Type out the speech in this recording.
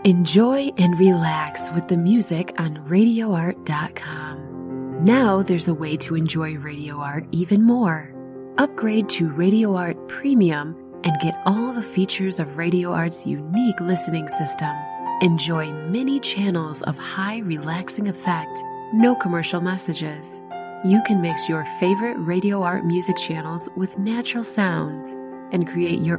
Enjoy and relax with the music on RadioArt.com. Now there's a way to enjoy Radio Art even more. Upgrade to Radio Art Premium and get all the features of Radio Art's unique listening system. Enjoy many channels of high relaxing effect, no commercial messages. You can mix your favorite Radio Art music channels with natural sounds and create your